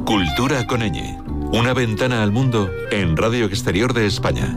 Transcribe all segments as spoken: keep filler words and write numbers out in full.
Cultura con ñ. Una ventana al mundo en Radio Exterior de España.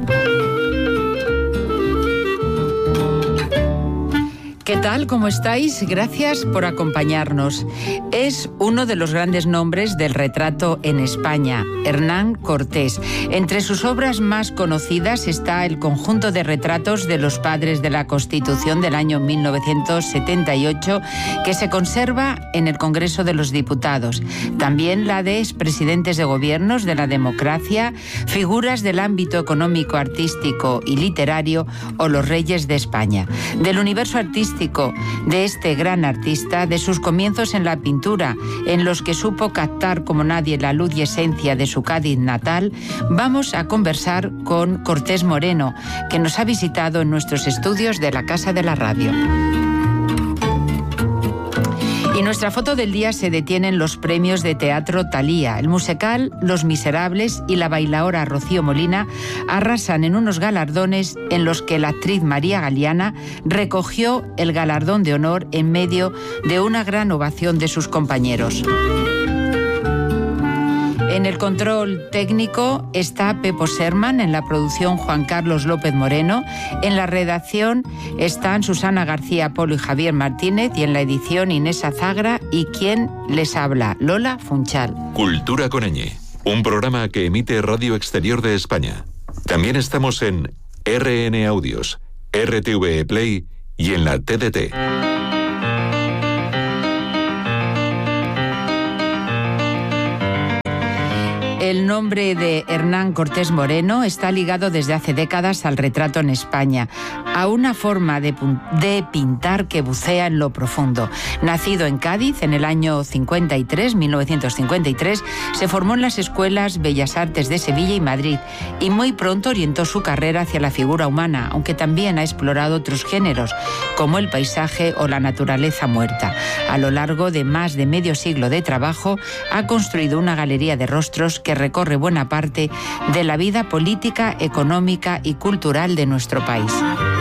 ¿Qué tal? ¿Cómo estáis? Gracias por acompañarnos. Es uno de los grandes nombres del retrato en España, Hernán Cortés. Entre sus obras más conocidas está el conjunto de retratos de los padres de la Constitución del año mil novecientos setenta y ocho, que se conserva en el Congreso de los Diputados. También la de expresidentes de gobiernos de la democracia, figuras del ámbito económico, artístico y literario o los reyes de España. Del universo artístico de este gran artista, de sus comienzos en la pintura, en los que supo captar como nadie la luz y esencia de su Cádiz natal, vamos a conversar con Cortés Moreno, que nos ha visitado en nuestros estudios de la Casa de la Radio. Y nuestra foto del día se detiene en los premios de teatro Thalía. El musical Los Miserables y la bailaora Rocío Molina arrasan en unos galardones en los que la actriz María Galeana recogió el galardón de honor en medio de una gran ovación de sus compañeros. En el control técnico está Pepo Serman, en la producción Juan Carlos López Moreno, en la redacción están Susana García Polo y Javier Martínez, y en la edición Inés Azagra y quien les habla, Lola Funchal. Cultura con ñ, un programa que emite Radio Exterior de España. También estamos en R N Audios, R T V E Play y en la T D T. El nombre de Hernán Cortés Moreno está ligado desde hace décadas al retrato en España, a una forma de, de pintar que bucea en lo profundo. Nacido en Cádiz en el año cincuenta y tres, mil novecientos cincuenta y tres, se formó en las escuelas Bellas Artes de Sevilla y Madrid y muy pronto orientó su carrera hacia la figura humana, aunque también ha explorado otros géneros, como el paisaje o la naturaleza muerta. A lo largo de más de medio siglo de trabajo, ha construido una galería de rostros que recorre buena parte de la vida política, económica y cultural de nuestro país.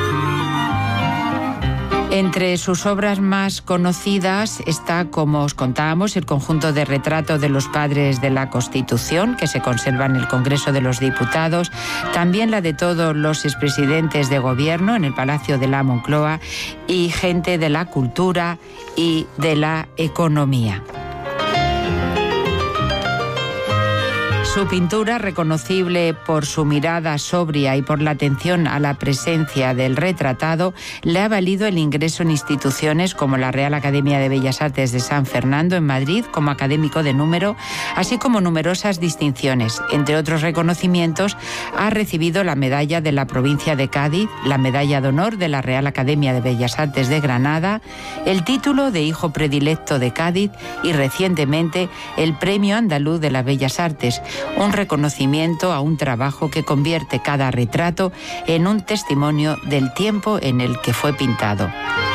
Entre sus obras más conocidas está, como os contábamos, el conjunto de retratos de los padres de la Constitución, que se conserva en el Congreso de los Diputados, también la de todos los expresidentes de gobierno en el Palacio de la Moncloa y gente de la cultura y de la economía. Su pintura, reconocible por su mirada sobria y por la atención a la presencia del retratado, le ha valido el ingreso en instituciones como la Real Academia de Bellas Artes de San Fernando en Madrid como académico de número, así como numerosas distinciones. Entre otros reconocimientos, ha recibido la Medalla de la Provincia de Cádiz, la Medalla de Honor de la Real Academia de Bellas Artes de Granada, el título de Hijo Predilecto de Cádiz y recientemente el Premio Andaluz de las Bellas Artes, un reconocimiento a un trabajo que convierte cada retrato en un testimonio del tiempo en el que fue pintado.